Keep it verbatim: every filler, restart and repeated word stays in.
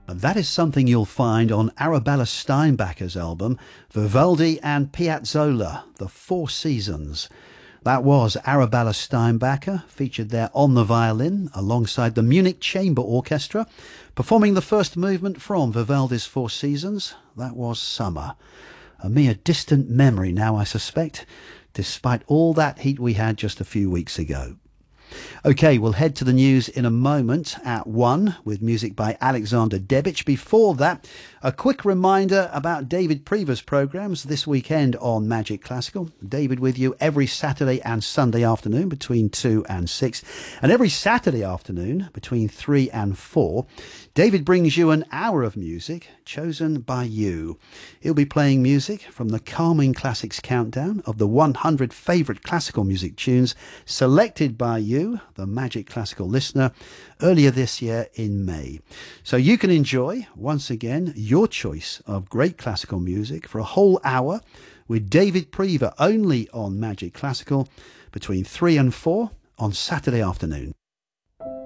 And that is something you'll find on Arabella Steinbacher's album, Vivaldi and Piazzolla, The Four Seasons. That was Arabella Steinbacher, featured there on the violin, alongside the Munich Chamber Orchestra, performing the first movement from Vivaldi's Four Seasons. That was Summer. A mere distant memory now, I suspect, despite all that heat we had just a few weeks ago. OK, we'll head to the news in a moment at one with music by Alexander Debich. Before that, a quick reminder about David Prever's programmes this weekend on Magic Classical. David with you every Saturday and Sunday afternoon between two and six. And every Saturday afternoon between three and four, David brings you an hour of music chosen by you. He'll be playing music from the Calming Classics countdown of the one hundred favourite classical music tunes selected by you, the Magic Classical listener, earlier this year in May. So you can enjoy, once again, your choice of great classical music for a whole hour with David Prever only on Magic Classical between three and four on Saturday afternoon.